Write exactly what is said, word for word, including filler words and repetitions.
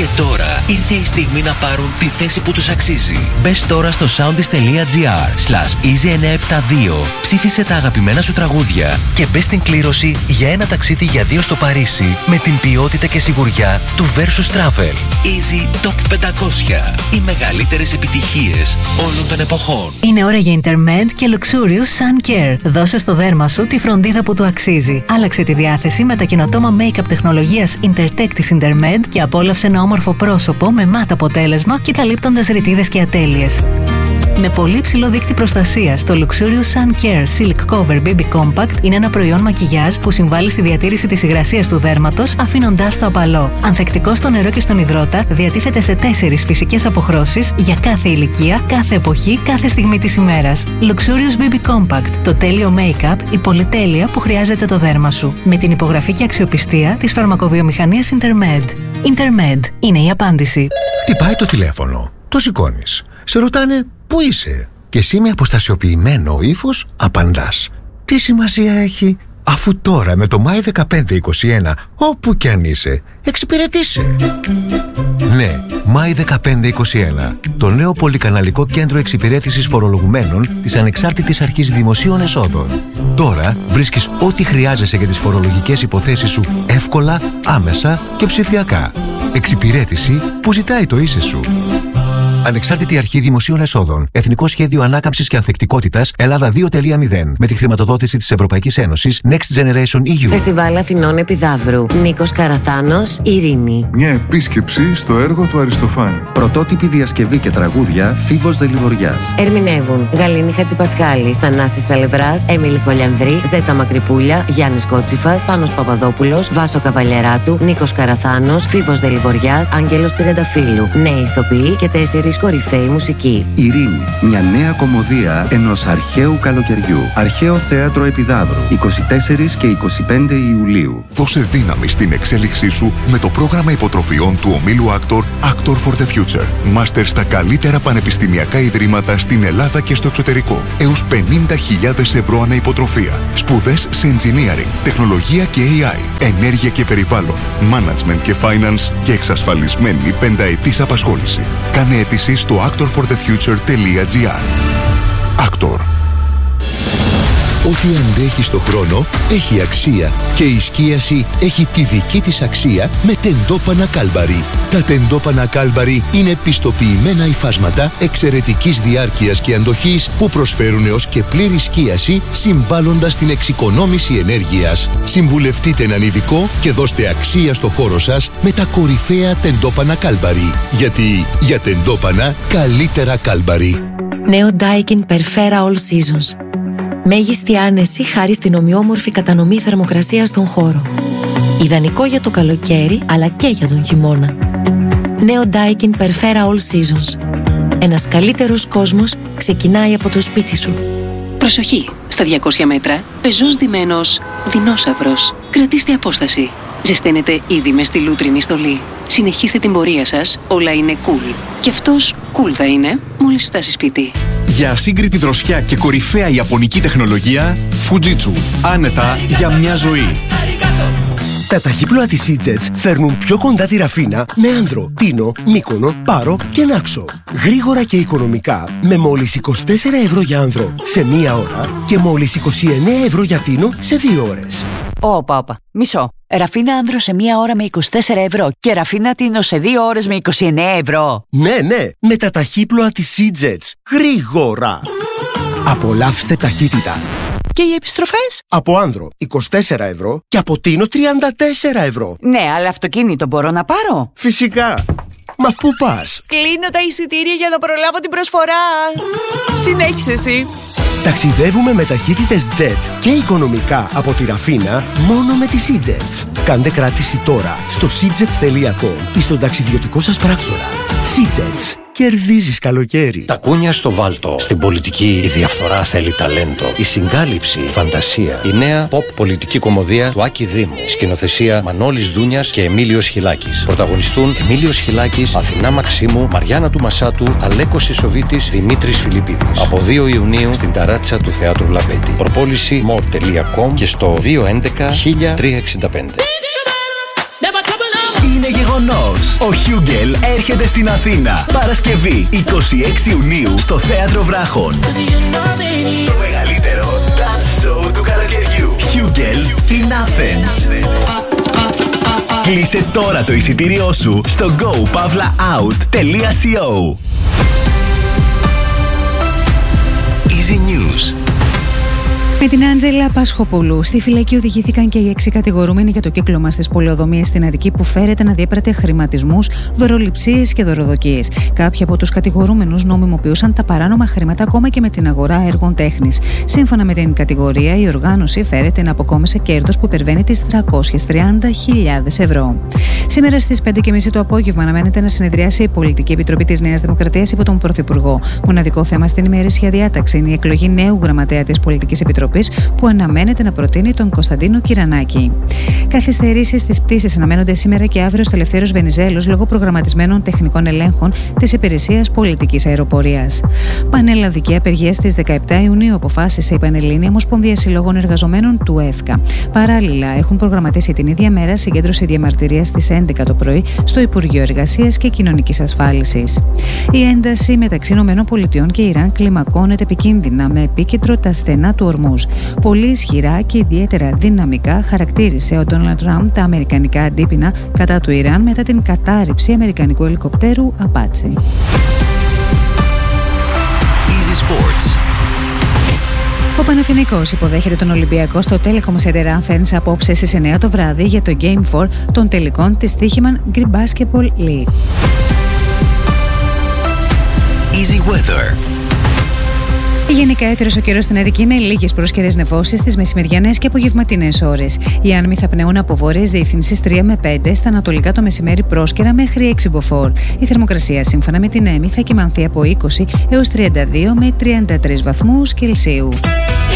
Και τώρα ήρθε η στιγμή να πάρουν τη θέση που τους αξίζει. Μπες τώρα στο soundis.gr slash easy εννιακόσια εβδομήντα δύο, ψήφισε τα αγαπημένα σου τραγούδια και μπες στην κλήρωση για ένα ταξίδι για δύο στο Παρίσι με την ποιότητα και σιγουριά του Versus Travel. Easy Top πεντακόσια. Οι μεγαλύτερες επιτυχίες όλων των εποχών. Είναι ώρα για Intermed και Luxurious Sun Care. Δώσε στο δέρμα σου τη φροντίδα που του αξίζει. Άλλαξε τη διάθεση με τα καινοτόμα make-up τεχνολογίας Intertech της Intermed και απόλαυσε ένα όμορφο πρόσωπο με μάτ αποτέλεσμα και καλύπτοντας ρητίδες και ατέλειες. Με πολύ ψηλό δείκτη προστασίας, το Luxurious Sun Care Silk Cover μπέιμπι Compact είναι ένα προϊόν μακιγιάζ που συμβάλλει στη διατήρηση της υγρασίας του δέρματος, αφήνοντάς το απαλό. Ανθεκτικό στο νερό και στον υδρότα, διατίθεται σε τέσσερις φυσικές αποχρώσεις για κάθε ηλικία, κάθε εποχή, κάθε στιγμή της ημέρας. Luxurious μπέιμπι Compact, το τέλειο make-up, η πολυτέλεια που χρειάζεται το δέρμα σου. Με την υπογραφή και αξιοπιστία της φαρμακοβιομηχανίας Intermed. Intermed είναι η απάντηση. Χτυπάει το τηλέφωνο. Το σηκώνεις. Σε ρωτάνε πού είσαι. Και εσύ με αποστασιοποιημένο ύφος απαντάς. Τι σημασία έχει, αφού τώρα με το Μάη δεκαπέντε είκοσι ένα, όπου κι αν είσαι, εξυπηρετήσε. Ναι, Μάη δεκαπέντε είκοσι ένα. Το νέο πολυκαναλικό κέντρο εξυπηρέτησης φορολογουμένων της Ανεξάρτητης Αρχής Δημοσίων Εσόδων. Τώρα βρίσκεις ό,τι χρειάζεσαι για τις φορολογικές υποθέσεις σου εύκολα, άμεσα και ψηφιακά. Εξυπηρέτηση που ζητάει το είσαι σου. Ανεξάρτητη Αρχή Δημοσίων Εσόδων. Εθνικό Σχέδιο Ανάκαμψης και Ανθεκτικότητας Ελλάδα δύο κόμμα μηδέν. Με τη χρηματοδότηση της Ευρωπαϊκής Ένωσης Next Generation ι γιου. Φεστιβάλ Αθηνών Επιδαύρου. Νίκος Καραθάνος, Ειρήνη. Μια επίσκεψη στο έργο του Αριστοφάνη. Πρωτότυπη διασκευή και τραγούδια Φίβος Δελιβοριάς. Ερμηνεύουν Γαλήνη Χατζηπασχάλη, Θανάσης Σαλευράς, Έμιλη Κολιανδρή, Ζέτα Μακρυπούλια, Γιάννης Κότσιφας, Πάνος Παπαδόπουλος, Βάσο Καβαλιεράτου, Νίκος Καραθάνος, Φίβος Δελιβοριάς, Άγγελος Τριανταφύλου. Νέοι ηθοποιοί και τέσσερις κορυφαίοι μουσικοί. Ειρήνη, μια νέα κομμωδία ενός αρχαίου καλοκαιριού. Αρχαίο Θέατρο Επιδαύρου, είκοσι τέσσερις και είκοσι πέντε Ιουλίου. Δώσε δύναμη στην εξέλιξή σου με το πρόγραμμα υποτροφιών του ομίλου Actor, Actor for the Future. Μάστερ στα καλύτερα πανεπιστημιακά ιδρύματα στην Ελλάδα και στο εξωτερικό. Έως πενήντα χιλιάδες ευρώ ανά υποτροφία. Σπουδές σε engineering, τεχνολογία και έι άι, ενέργεια και περιβάλλον, management και finance και εξασφαλισμένη πενταετής απασχόληση. Κάνε αίτηση στο actor for the future τελεία τζι άρ. Actor. Ό,τι αντέχει στο χρόνο έχει αξία και η σκίαση έχει τη δική της αξία με τεντόπανα Κάλμπαρι. Τα τεντόπανα Κάλμπαρι είναι πιστοποιημένα υφάσματα εξαιρετικής διάρκειας και αντοχής που προσφέρουν έως και πλήρη σκίαση συμβάλλοντας στην εξοικονόμηση ενέργειας. Συμβουλευτείτε έναν ειδικό και δώστε αξία στο χώρο σας με τα κορυφαία τεντόπανα Κάλμπαρι. Γιατί για τεντόπανα καλύτερα Κάλμπαρι. Νέο Daikin Perfera All Seasons. Μέγιστη άνεση χάρη στην ομοιόμορφη κατανομή θερμοκρασίας στον χώρο. Ιδανικό για το καλοκαίρι αλλά και για τον χειμώνα. Νέο Daikin Perfera All Seasons. Ένας καλύτερος κόσμος ξεκινάει από το σπίτι σου. Προσοχή! Στα διακόσια μέτρα, πεζός ντυμένος δεινόσαυρος. Κρατήστε απόσταση. Ζεσταίνετε ήδη με στη λούτρινη στολή. Συνεχίστε την πορεία σας, όλα είναι cool. Και αυτός cool θα είναι μόλις φτάσει σπίτι. Για ασύγκριτη δροσιά και κορυφαία ιαπωνική τεχνολογία, Fujitsu. Άνετα για μια ζωή. Τα ταχύπλοα της Seajets φέρνουν πιο κοντά τη Ραφίνα με Άνδρο, Τίνο, Μύκονο, Πάρο και Νάξο. Γρήγορα και οικονομικά με μόλις είκοσι τέσσερα ευρώ για Άνδρο σε μία ώρα και μόλις είκοσι εννέα ευρώ για Τίνο σε δύο ώρες. Όπα, όπα. Μισό. Ραφίνα Άνδρο σε μία ώρα με είκοσι τέσσερα ευρώ και Ραφίνα Τίνο σε δύο ώρες με είκοσι εννέα ευρώ. Ναι, ναι. Με τα ταχύπλοα της Seajets. Γρήγορα. Απολαύστε ταχύτητα. Και οι επιστροφές? Από Άνδρο είκοσι τέσσερα ευρώ και από Τίνο τριάντα τέσσερα ευρώ. Ναι, αλλά αυτοκίνητο μπορώ να πάρω? Φυσικά. Μα πού πας? Κλείνω τα εισιτήρια για να προλάβω την προσφορά. Συνέχισε εσύ. Ταξιδεύουμε με ταχύτητες Jet και οικονομικά από τη Ραφίνα μόνο με τη Seajets. Κάντε κράτηση τώρα στο seajets τελεία com ή στον ταξιδιωτικό σας πράκτορα. Seajets. Κερδίζεις καλοκαίρι. Τα κούνια στο βάλτο. Στην πολιτική η διαφθορά θέλει ταλέντο. Η συγκάλυψη, φαντασία. Η νέα pop πολιτική κομμωδία του Άκη Δήμου. Σκηνοθεσία Μανώλης Δούνιας και Εμίλιος Χιλάκης. Πρωταγωνιστούν Εμίλιος Χιλάκης, Αθηνά Μαξίμου, Μαριάννα του Μασάτου, Αλέκος Ισοβίτης, Δημήτρης Φιλιππίδης. Από δύο Ιουνίου στην ταράτσα του Θεάτρου Λαμπέτη. Προπόληση μορ τελεία com και στο δύο έντεκα χίλια τριακόσια εξήντα πέντε. Είναι γεγονός. Ο Χιούγκελ έρχεται στην Αθήνα. Παρασκευή είκοσι έξι Ιουνίου στο Θέατρο Βράχων. Το μεγαλύτερο dance show του καλοκαιριού. Χιούγκελ in Athens. Κλείσε τώρα το εισιτήριό σου στο go pavla out τελεία co. Easy News. Με την Άντζελα Πασχοπούλου στη φυλακή οδηγήθηκαν και οι έξι κατηγορούμενοι για το κύκλωμα στις πολεοδομίες στην Αττική που φέρεται να διέπρατε χρηματισμούς, δωροληψίες και δωροδοκίες. Κάποιοι από τους κατηγορούμενους νομιμοποιούσαν τα παράνομα χρήματα ακόμα και με την αγορά έργων τέχνης. Σύμφωνα με την κατηγορία, η οργάνωση φέρεται να αποκόμισε κέρδος που υπερβαίνει τις τριακόσιες τριάντα χιλιάδες ευρώ. Σήμερα στις πέντε και μισή το απόγευμα αναμένεται να συνεδριάσει η Πολιτική Επιτροπή της Νέας Δημοκρατίας υπό τον Πρωθυπουργό. Μοναδικό θέμα στην ημερήσια διάταξη είναι η εκλογή νέου γραμματέα της Πολιτικής Επιτροπής, που αναμένεται να προτείνει τον Κωνσταντίνο Κυρανάκη. Καθυστερήσεις στις πτήσεις αναμένονται σήμερα και αύριο στο Ελευθέριος Βενιζέλος λόγω προγραμματισμένων τεχνικών ελέγχων της Υπηρεσίας Πολιτικής Αεροπορίας. Πανελλαδική απεργία στις δεκαεπτά Ιουνίου αποφάσισε η Πανελλήνια Ομοσπονδία Συλλόγων Εργαζομένων του ΕΦΚΑ. Παράλληλα, έχουν προγραμματίσει την ίδια μέρα συγκέντρωση διαμαρτυρίας στις έντεκα το πρωί στο Υπουργείο Εργασίας και Κοινωνικής Ασφάλισης. Η ένταση μεταξύ ΗΠΑ και Ιράν κλιμακώνεται επικίνδυνα με επίκεντρο τα στενά του Ορμούζ. Πολύ ισχυρά και ιδιαίτερα δυναμικά χαρακτήρισε ο Ντόναλντ Τραμπ τα αμερικανικά αντίπεινα κατά του Ιράν μετά την κατάρριψη αμερικανικού ελικοπτέρου Apache. Easy Sports. Ο Παναθηναϊκός υποδέχεται τον Ολυμπιακό στο Telecom Center Athens απόψε στις εννιά το βράδυ για το Game φορ των τελικών της Stoichman Greek Basketball League. Easy Weather. Γενικά έθρος ο καιρός στην Αττική με λίγες πρόσκαιρες νεφώσεις στις μεσημεριανές και απογευματινές ώρες. Οι άνεμοι θα πνέουν από βόρειες διευθύνσεις τρία με πέντε, στα ανατολικά το μεσημέρι πρόσκαιρα μέχρι έξι μποφόρ. Η θερμοκρασία σύμφωνα με την ΕΜΗ θα κυμανθεί από είκοσι έως τριάντα δύο με τριάντα τρεις βαθμούς Κελσίου.